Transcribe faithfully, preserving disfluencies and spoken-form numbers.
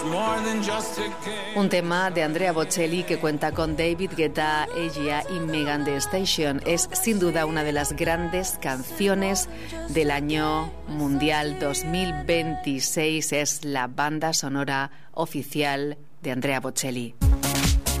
Un tema de Andrea Bocelli que cuenta con David Guetta, Ella y Megan Thee Stallion. Es sin duda una de las grandes canciones del año mundial dos mil veintiséis. Es la banda sonora oficial de Andrea Bocelli.